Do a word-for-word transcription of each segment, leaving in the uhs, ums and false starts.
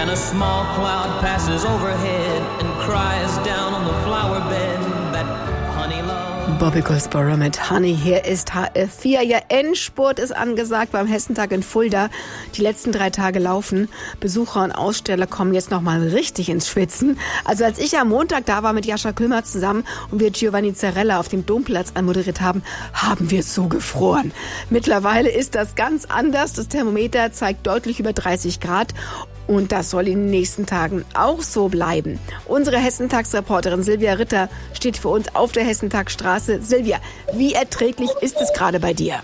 and a small cloud passes overhead and cries down on the flower bed that honey loves. Bobby Goldsboro mit Honey. Hier ist H F vier. Ja, Endspurt ist angesagt beim Hessentag in Fulda. Die letzten drei Tage laufen. Besucher und Aussteller kommen jetzt noch mal richtig ins Schwitzen. Also als ich am Montag da war mit Jascha Kümmert zusammen und wir Giovanni Zarella auf dem Domplatz anmoderiert haben, haben wir so gefroren. Mittlerweile ist das ganz anders. Das Thermometer zeigt deutlich über dreißig Grad. Und das soll in den nächsten Tagen auch so bleiben. Unsere Hessentagsreporterin Silvia Ritter steht für uns auf der Hessentagsstraße. Silvia, wie erträglich ist es gerade bei dir?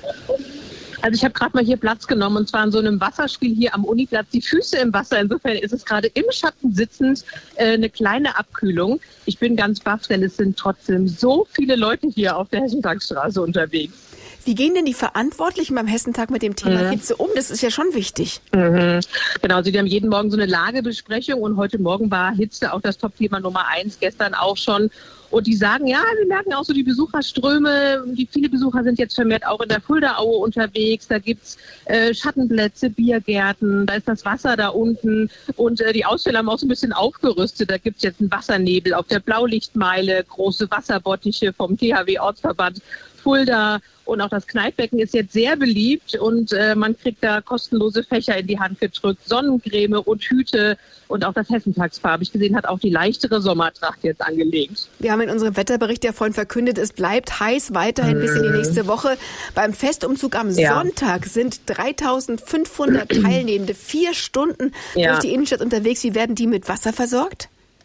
Also ich habe gerade mal hier Platz genommen und zwar in so einem Wasserspiel hier am Uniplatz. Die Füße im Wasser, insofern ist es gerade im Schatten sitzend äh, eine kleine Abkühlung. Ich bin ganz baff, denn es sind trotzdem so viele Leute hier auf der Hessentagsstraße unterwegs. Wie gehen denn die Verantwortlichen beim Hessentag mit dem Thema mhm. Hitze um? Das ist ja schon wichtig. Mhm. Genau, also die haben jeden Morgen so eine Lagebesprechung und heute Morgen war Hitze auch das Top-Thema Nummer eins, gestern auch schon. Und die sagen, ja, wir merken auch so die Besucherströme. Die viele Besucher sind jetzt vermehrt auch in der Fuldaaue unterwegs. Da gibt's äh, Schattenplätze, Biergärten, da ist das Wasser da unten. Und äh, die Aussteller haben auch so ein bisschen aufgerüstet. Da gibt's jetzt einen Wassernebel auf der Blaulichtmeile, große Wasserbottiche vom T H W-Ortsverband Fulda. Und auch das Kneippbecken ist jetzt sehr beliebt und äh, man kriegt da kostenlose Fächer in die Hand gedrückt, Sonnencreme und Hüte. Und auch das Hessentagspaar, habe ich gesehen, hat auch die leichtere Sommertracht jetzt angelegt. Wir haben in unserem Wetterbericht ja vorhin verkündet, es bleibt heiß weiterhin bis in die nächste Woche. Beim Festumzug am ja. Sonntag sind dreitausendfünfhundert Teilnehmende vier Stunden ja. durch die Innenstadt unterwegs. Wie werden die mit Wasser versorgt?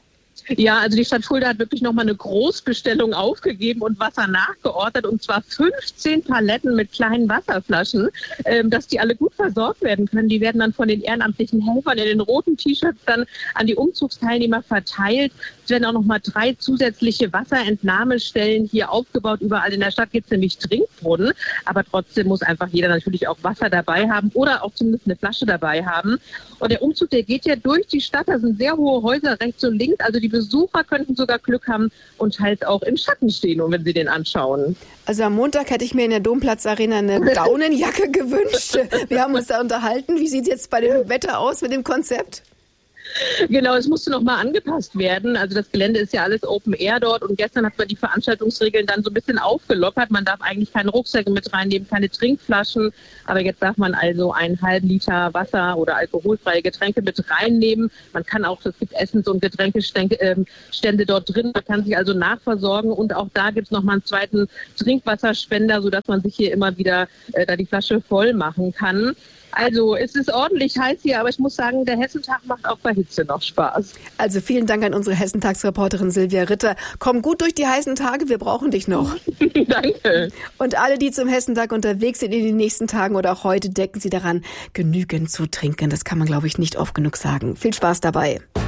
Ja, also die Stadt Fulda hat wirklich nochmal eine Großbestellung aufgegeben und Wasser nachgeordert, und zwar fünfzehn Paletten mit kleinen Wasserflaschen, ähm, dass die alle gut versorgt werden können. Die werden dann von den ehrenamtlichen Helfern in den roten T-Shirts dann an die Umzugsteilnehmer verteilt. Es werden auch nochmal drei zusätzliche Wasserentnahmestellen hier aufgebaut. Überall in der Stadt gibt es nämlich Trinkbrunnen, aber trotzdem muss einfach jeder natürlich auch Wasser dabei haben oder auch zumindest eine Flasche dabei haben. Und der Umzug, der geht ja durch die Stadt. Da sind sehr hohe Häuser rechts und links. Also die Besucher könnten sogar Glück haben und halt auch im Schatten stehen, wenn sie den anschauen. Also am Montag hätte ich mir in der Domplatzarena eine Daunenjacke gewünscht. Wir haben uns da unterhalten. Wie sieht es jetzt bei dem Wetter aus mit dem Konzept? Genau, es musste nochmal angepasst werden. Also das Gelände ist ja alles Open Air dort und gestern hat man die Veranstaltungsregeln dann so ein bisschen aufgelockert. Man darf eigentlich keine Rucksäcke mit reinnehmen, keine Trinkflaschen, aber jetzt darf man also einen halben Liter Wasser oder alkoholfreie Getränke mit reinnehmen. Man kann auch, es gibt Essens- und Getränkestände dort drin, man kann sich also nachversorgen und auch da gibt es nochmal einen zweiten Trinkwasserspender, sodass man sich hier immer wieder äh, da die Flasche voll machen kann. Also es ist ordentlich heiß hier, aber ich muss sagen, der Hessentag macht auch bei Hitze noch Spaß. Also vielen Dank an unsere Hessentagsreporterin Silvia Ritter. Komm gut durch die heißen Tage, wir brauchen dich noch. Danke. Und alle, die zum Hessentag unterwegs sind in den nächsten Tagen oder auch heute, denken Sie daran, genügend zu trinken. Das kann man, glaube ich, nicht oft genug sagen. Viel Spaß dabei.